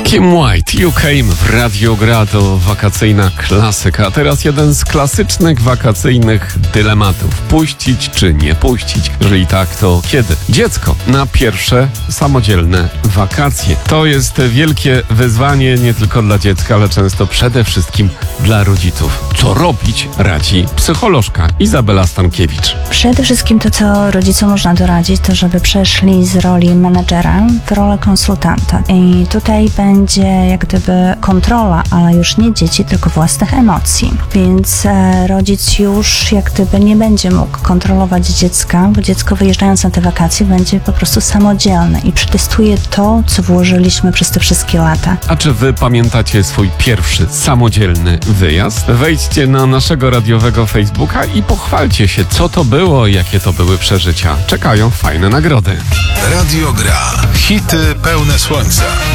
Kim White, You Came w Radio Gra to wakacyjna klasyka. A teraz jeden z klasycznych wakacyjnych dylematów. Puścić czy nie puścić? Jeżeli tak, to kiedy? Dziecko na pierwsze samodzielne wakacje. To jest wielkie wyzwanie nie tylko dla dziecka, ale często przede wszystkim dla rodziców. Co robić, radzi psycholożka Izabela Stankiewicz. Przede wszystkim to, co rodzicom można doradzić, to żeby przeszli z roli menedżera w rolę konsultanta. I tutaj będzie jak gdyby kontrola, ale już nie dzieci, tylko własnych emocji. Więc rodzic już jak gdyby nie będzie mógł kontrolować dziecka, bo dziecko wyjeżdżając na te wakacje będzie po prostu samodzielne i przetestuje to, co włożyliśmy przez te wszystkie lata. A czy wy pamiętacie swój pierwszy samodzielny wyjazd? Wejdźcie na naszego radiowego Facebooka i pochwalcie się, co to było i jakie to były przeżycia. Czekają fajne nagrody. Radio Gra. Hity pełne słońca.